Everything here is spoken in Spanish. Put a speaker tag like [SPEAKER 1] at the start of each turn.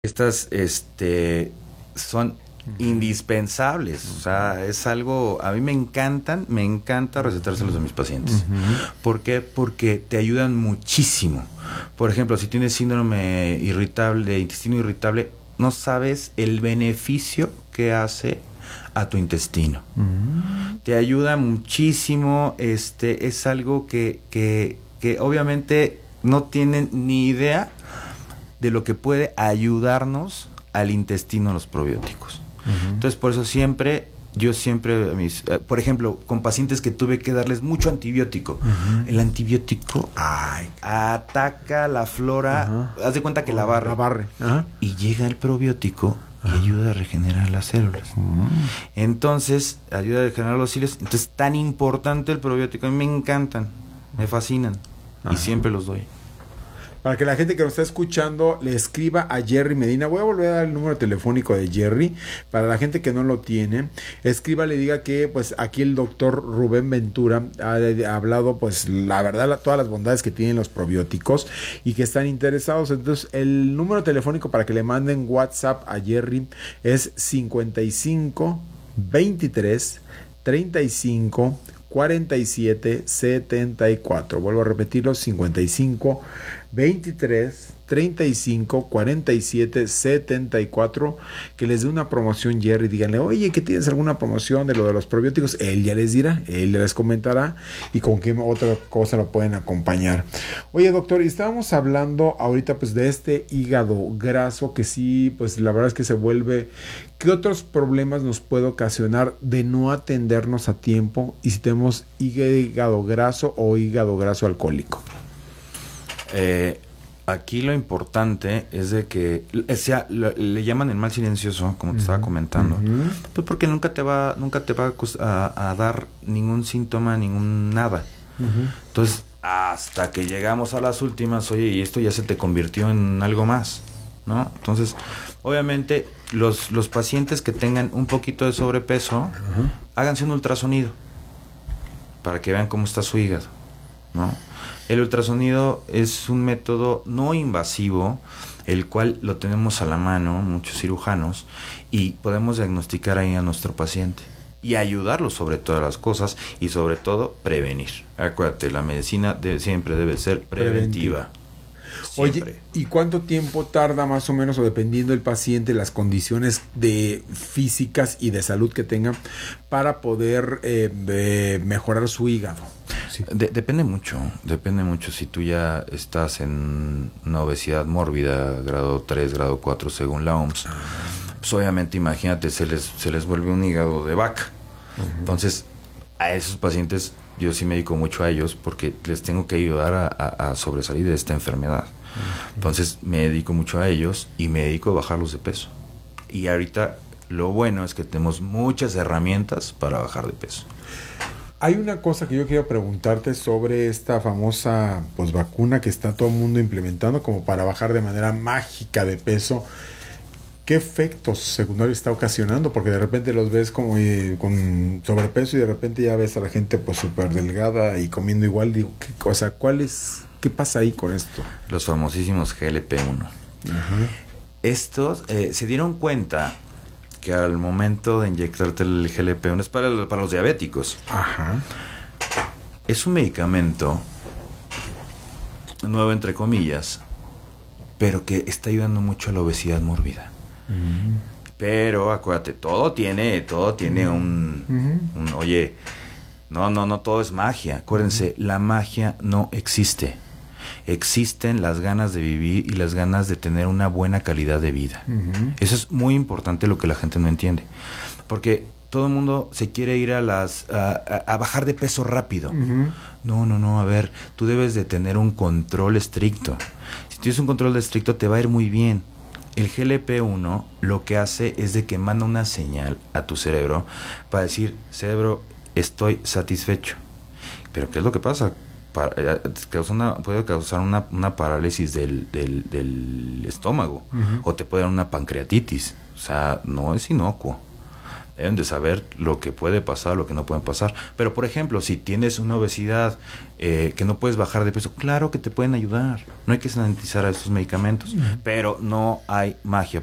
[SPEAKER 1] Estas, son indispensables. O sea, es algo, a mí me encanta recetárselos a mis pacientes. ¿Por qué? Porque te ayudan muchísimo. Por ejemplo, si tienes síndrome irritable, intestino irritable, no sabes el beneficio que hace a tu intestino. Te ayuda muchísimo. Es algo que obviamente no tienen ni idea de lo que puede ayudarnos al intestino los probióticos. Entonces, por eso yo siempre, por ejemplo, con pacientes que tuve que darles mucho antibiótico, el antibiótico ataca la flora, haz de cuenta que la barre. Y llega el probiótico y ayuda a regenerar las células. Entonces, ayuda a regenerar los cilios. Entonces, tan importante el probiótico. A mí me encantan, me fascinan y siempre los doy.
[SPEAKER 2] Para que la gente que nos está escuchando le escriba a Jerry Medina. Voy a volver a dar el número telefónico de Jerry. Para la gente que no lo tiene, escriba, le diga que pues aquí el doctor Rubén Ventura ha hablado pues la verdad todas las bondades que tienen los probióticos y que están interesados. Entonces el número telefónico para que le manden WhatsApp a Jerry es 55 23 35 47 74. Vuelvo a repetirlo, 55 23 35 47 74. Que les dé una promoción Jerry, díganle, oye, ¿que tienes alguna promoción de lo de los probióticos? Él ya les dirá, él ya les comentará y con qué otra cosa lo pueden acompañar. Oye, doctor, y estábamos hablando ahorita pues de este hígado graso que sí, pues la verdad es que se vuelve. ¿Qué otros problemas nos puede ocasionar de no atendernos a tiempo y si tenemos hígado graso o hígado graso alcohólico?
[SPEAKER 1] Aquí lo importante es de que le llaman el mal silencioso, como te estaba comentando, pues porque nunca te va a dar ningún síntoma, ningún nada. Entonces, hasta que llegamos a las últimas, oye, y esto ya se te convirtió en algo más, ¿no? Entonces, obviamente, los pacientes que tengan un poquito de sobrepeso, háganse un ultrasonido para que vean cómo está su hígado, ¿no? El ultrasonido es un método no invasivo, el cual lo tenemos a la mano, muchos cirujanos, y podemos diagnosticar ahí a nuestro paciente y ayudarlo sobre todas las cosas y sobre todo prevenir. Acuérdate, la medicina siempre debe ser preventiva. Siempre.
[SPEAKER 2] Oye, ¿y cuánto tiempo tarda más o menos, o dependiendo del paciente, las condiciones de físicas y de salud que tenga, para poder mejorar su hígado? Sí.
[SPEAKER 1] Depende mucho si tú ya estás en una obesidad mórbida, grado 3, grado 4 según la OMS, pues obviamente imagínate, se les vuelve un hígado de vaca. Entonces, a esos pacientes yo sí me dedico mucho a ellos porque les tengo que ayudar a sobresalir de esta enfermedad. Entonces me dedico mucho a ellos y me dedico a bajarlos de peso. Y ahorita lo bueno es que tenemos muchas herramientas para bajar de peso.
[SPEAKER 2] Hay una cosa que yo quiero preguntarte sobre esta famosa pues vacuna que está todo el mundo implementando como para bajar de manera mágica de peso. ¿Qué efectos secundarios está ocasionando? Porque de repente los ves como con sobrepeso y de repente ya ves a la gente pues súper delgada y comiendo igual. Digo, ¿qué cosa? ¿Qué pasa ahí con esto?
[SPEAKER 1] Los famosísimos GLP-1. Estos se dieron cuenta que al momento de inyectarte el GLP-1 es para los diabéticos. Es un medicamento nuevo entre comillas, pero que está ayudando mucho a la obesidad mórbida. Pero acuérdate, todo tiene oye, no todo es magia. Acuérdense, la magia no existe. Existen las ganas de vivir y las ganas de tener una buena calidad de vida. Eso es muy importante, lo que la gente no entiende. Porque todo el mundo se quiere ir a bajar de peso rápido. No, a ver, tú debes de tener un control estricto. Si tienes un control estricto te va a ir muy bien. El GLP-1 lo que hace es de que manda una señal a tu cerebro para decir, cerebro, estoy satisfecho. Pero ¿qué es lo que pasa? Puede causar una parálisis del estómago, o te puede dar una pancreatitis. O sea, no es inocuo. deben de saber lo que puede pasar, lo que no puede pasar. Pero, por ejemplo, si tienes una obesidad que no puedes bajar de peso, claro que te pueden ayudar. No hay que sanitizar a estos medicamentos, pero no hay magia.